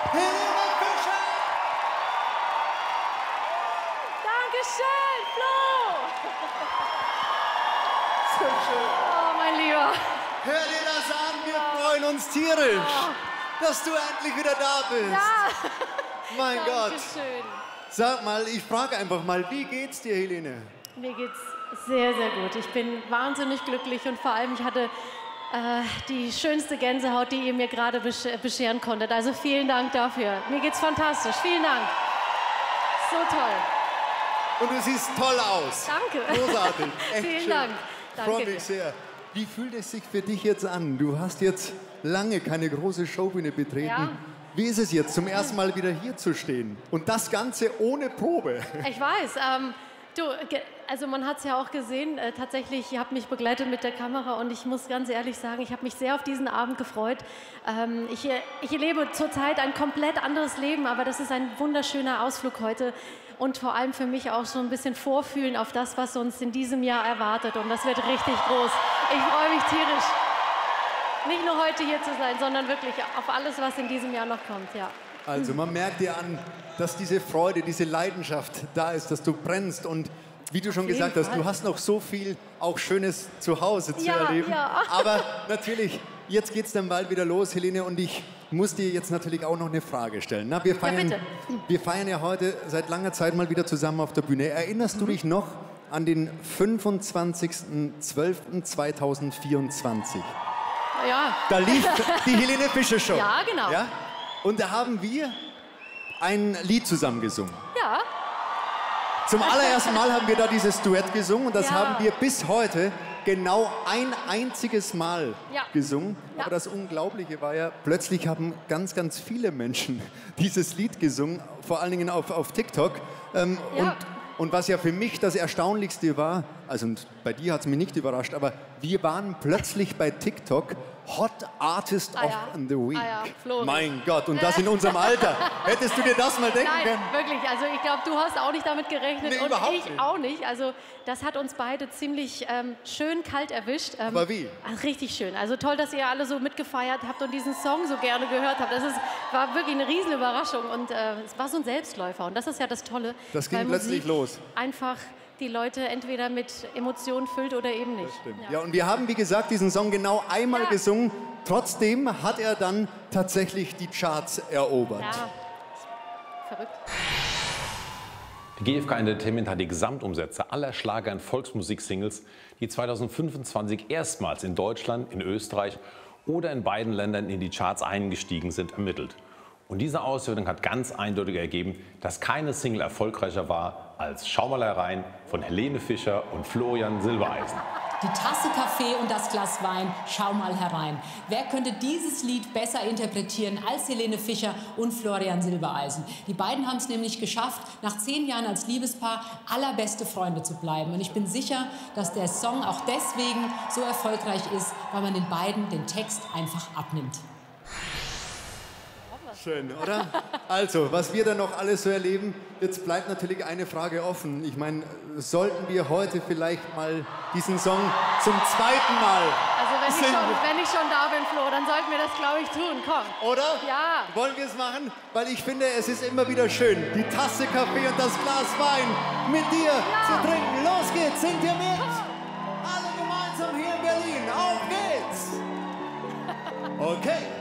Helene Fischer! Dankeschön, Flo! So schön. Oh, mein Lieber. Hör dir das an, wir freuen uns tierisch, dass du endlich wieder da bist. Ja. Mein Gott. Dankeschön. Sag mal, ich frage einfach mal, wie geht's dir, Helene? Mir geht's sehr, sehr gut. Ich bin wahnsinnig glücklich und vor allem, ich hatte die schönste Gänsehaut, die ihr mir gerade bescheren konntet. Also vielen Dank dafür. Mir geht's fantastisch. Vielen Dank. So toll. Und du siehst toll aus. Danke. Großartig. Echt Vielen schön. Dank. Danke Freue dir. mich sehr. Wie fühlt es sich für dich jetzt an? Du hast jetzt lange keine große Showbühne betreten. Ja. Wie ist es jetzt, zum ersten Mal wieder hier zu stehen? Und das Ganze ohne Probe. Ich weiß. Also man hat es ja auch gesehen, tatsächlich, ihr habt mich begleitet mit der Kamera und ich muss ganz ehrlich sagen, ich habe mich sehr auf diesen Abend gefreut. Ich lebe zurzeit ein komplett anderes Leben, aber das ist ein wunderschöner Ausflug heute und vor allem für mich auch so ein bisschen vorfühlen auf das, was uns in diesem Jahr erwartet und das wird richtig groß. Ich freue mich tierisch, nicht nur heute hier zu sein, sondern wirklich auf alles, was in diesem Jahr noch kommt, ja. Also man merkt dir an, dass diese Freude, diese Leidenschaft da ist, dass du brennst und wie du schon gesagt hast, du hast noch so viel auch Schönes zu Hause zu erleben. Ja. Aber natürlich, jetzt geht es dann bald wieder los, Helene, und ich muss dir jetzt natürlich auch noch eine Frage stellen. Na, wir feiern ja heute seit langer Zeit mal wieder zusammen auf der Bühne. Erinnerst du dich noch an den 25.12.2024? Ja. Da lief die Helene Fischer Show. Ja, genau. Ja? Und da haben wir ein Lied zusammen gesungen. Ja. Zum allerersten Mal haben wir da dieses Duett gesungen und das Ja. haben wir bis heute genau ein einziges Mal gesungen. Ja. Aber das Unglaubliche war ja, plötzlich haben ganz, ganz viele Menschen dieses Lied gesungen, vor allen Dingen auf TikTok. Und was ja für mich das Erstaunlichste war, also und bei dir hat es mich nicht überrascht, aber wir waren plötzlich bei TikTok Hot Artist of the Week. Mein Gott, und das in unserem Alter. Hättest du dir das mal denken können? Nein, wirklich. Also ich glaube, du hast auch nicht damit gerechnet Nee, und überhaupt ich nicht. auch nicht. Also das hat uns beide ziemlich schön kalt erwischt. Aber wie? Richtig schön. Also toll, dass ihr alle so mitgefeiert habt und diesen Song so gerne gehört habt. War wirklich eine riesen Überraschung und es war so ein Selbstläufer. Und das ist ja das Tolle. Das ging weil plötzlich Musik los. Einfach die Leute entweder mit Emotionen füllt oder eben nicht. Ja, und wir haben, wie gesagt, diesen Song genau einmal gesungen. Trotzdem hat er dann tatsächlich die Charts erobert. Ja, verrückt. Die GfK Entertainment hat die Gesamtumsätze aller Schlager- und Volksmusik-Singles, die 2025 erstmals in Deutschland, in Österreich oder in beiden Ländern in die Charts eingestiegen sind, ermittelt. Und diese Auswertung hat ganz eindeutig ergeben, dass keine Single erfolgreicher war als Schau mal herein von Helene Fischer und Florian Silbereisen. Die Tasse Kaffee und das Glas Wein, schau mal herein. Wer könnte dieses Lied besser interpretieren als Helene Fischer und Florian Silbereisen? Die beiden haben es nämlich geschafft, nach 10 Jahren als Liebespaar allerbeste Freunde zu bleiben. Und ich bin sicher, dass der Song auch deswegen so erfolgreich ist, weil man den beiden den Text einfach abnimmt. Schön, oder? Also, was wir da noch alles so erleben, jetzt bleibt natürlich eine Frage offen. Ich meine, sollten wir heute vielleicht mal diesen Song zum zweiten Mal Also wenn ich schon da bin, Flo, dann sollten wir das, glaube ich, tun. Komm. Oder? Ja. Wollen wir es machen? Weil ich finde, es ist immer wieder schön, die Tasse Kaffee und das Glas Wein mit dir zu trinken. Los geht's, singt ihr mit? Alle gemeinsam hier in Berlin. Auf geht's! Okay.